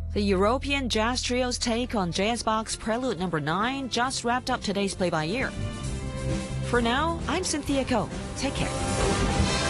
The European Jazz Trio's take on Jazz Bach's Prelude No. 9 just wrapped up today's play-by-ear. For now, I'm Cynthia Ko. Take care.